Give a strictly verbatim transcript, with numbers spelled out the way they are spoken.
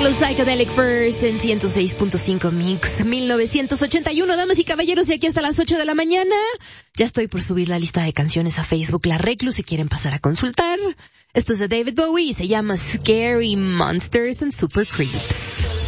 Los Psychedelic First en ciento seis punto cinco Mix, mil novecientos ochenta y uno, damas y caballeros, y aquí hasta las ocho de la mañana. Ya estoy por subir la lista de canciones a Facebook, La Reclu, si quieren pasar a consultar. Esto es de David Bowie y se llama Scary Monsters and Super Creeps.